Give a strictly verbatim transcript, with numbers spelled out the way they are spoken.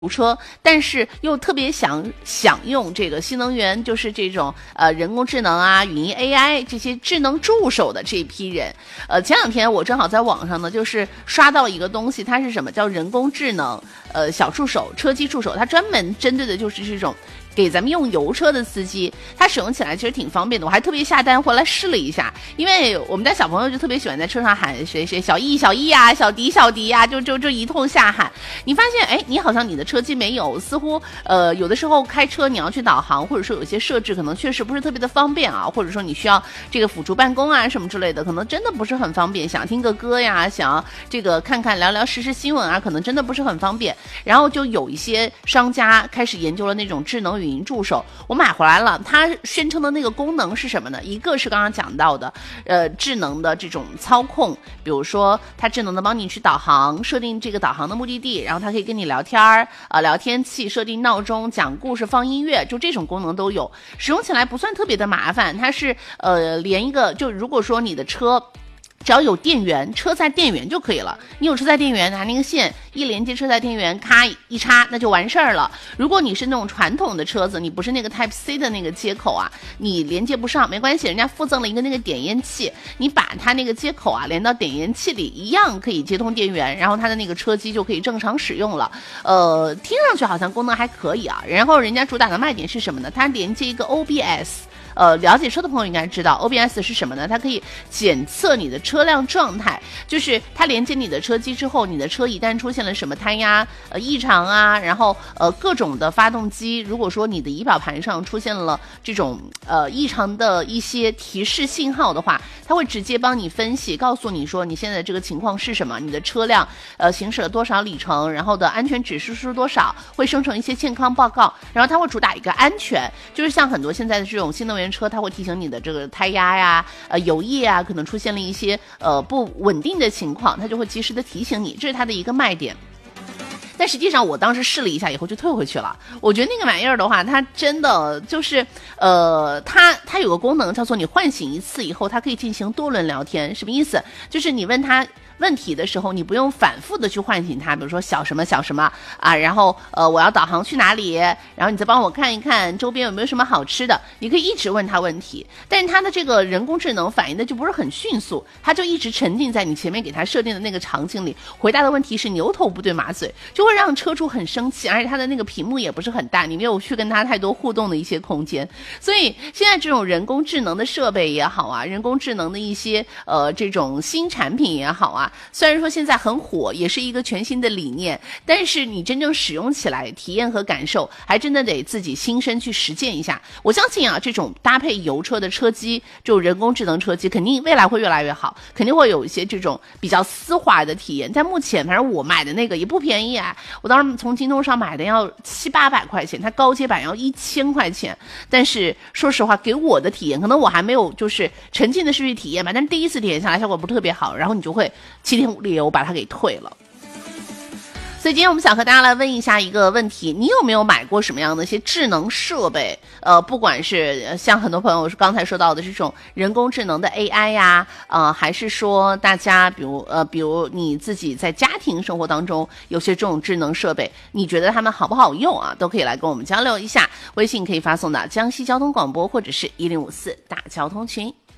车，但是又特别想享用这个新能源，就是这种呃人工智能啊、语音 A I 这些智能助手的这一批人。呃，前两天我正好在网上呢，就是刷到一个东西，它是什么叫人工智能呃小助手、车机助手，它专门针对的就是这种给咱们用油车的司机，它使用起来其实挺方便的。我还特别下单回来试了一下，因为我们家小朋友就特别喜欢在车上喊谁谁小易小易啊、小迪小迪啊，就就就一通下喊。你发现哎，你好像你的车机没有，似乎呃有的时候开车你要去导航，或者说有些设置可能确实不是特别的方便啊，或者说你需要这个辅助办公啊什么之类的，可能真的不是很方便。想听个歌呀，想这个看看聊聊时事新闻啊，可能真的不是很方便。然后就有一些商家开始研究了那种智能语音助手，我买回来了，它宣称的那个功能是什么呢？一个是刚刚讲到的呃智能的这种操控，比如说它智能的帮你去导航，设定这个导航的目的地，然后它可以跟你聊天儿呃聊天器，设定闹钟，讲故事，放音乐，就这种功能都有，使用起来不算特别的麻烦。它是呃连一个，就如果说你的车只要有电源，车载电源就可以了。你有车载电源，拿那个线一连接车载电源，咔一插，那就完事儿了。如果你是那种传统的车子，你不是那个 Type C 的那个接口啊，你连接不上没关系，人家附赠了一个那个点烟器，你把它那个接口啊连到点烟器里，一样可以接通电源，然后它的那个车机就可以正常使用了。呃，听上去好像功能还可以啊。然后人家主打的卖点是什么呢？它连接一个 O B S。呃，了解车的朋友应该知道 O B S 是什么呢？它可以检测你的车辆状态，就是它连接你的车机之后，你的车一旦出现了什么胎压呃异常啊，然后呃各种的发动机，如果说你的仪表盘上出现了这种呃异常的一些提示信号的话，它会直接帮你分析，告诉你说你现在这个情况是什么，你的车辆呃行驶了多少里程，然后的安全指数是多少，会生成一些健康报告，然后它会主打一个安全，就是像很多现在的这种新能源车，它会提醒你的这个胎压呀、呃油液啊，可能出现了一些呃不稳定的情况，它就会及时的提醒你，这是它的一个卖点。但实际上我当时试了一下以后就退回去了，我觉得那个玩意儿的话，它真的就是呃它它有个功能叫做你唤醒一次以后，它可以进行多轮聊天。什么意思？就是你问它问题的时候，你不用反复的去唤醒它，比如说小什么小什么啊，然后呃我要导航去哪里，然后你再帮我看一看周边有没有什么好吃的，你可以一直问它问题。但是它的这个人工智能反应的就不是很迅速，它就一直沉浸在你前面给它设定的那个场景里，回答的问题是牛头不对马嘴，就会让车主很生气，而且它的那个屏幕也不是很大，你没有去跟它太多互动的一些空间。所以现在这种人工智能的设备也好啊，人工智能的一些呃这种新产品也好啊，虽然说现在很火，也是一个全新的理念，但是你真正使用起来体验和感受还真的得自己亲身去实践一下。我相信啊，这种搭配油车的车机，这种人工智能车机肯定未来会越来越好，肯定会有一些这种比较丝滑的体验。但目前反正我买的那个也不便宜啊，我当时从京东上买的要七八百块钱，它高阶版要一千块钱。但是说实话，给我的体验，可能我还没有就是沉浸的去体验吧，但是第一次体验下来效果不是特别好，然后你就会七天无理由把它给退了。所以今天我们想和大家来问一下一个问题，你有没有买过什么样的一些智能设备？呃，不管是像很多朋友刚才说到的这种人工智能的 A I 呀，呃，还是说大家比如呃，比如你自己在家庭生活当中有些这种智能设备，你觉得它们好不好用啊？都可以来跟我们交流一下。微信可以发送到江西交通广播或者是一零五四大交通群。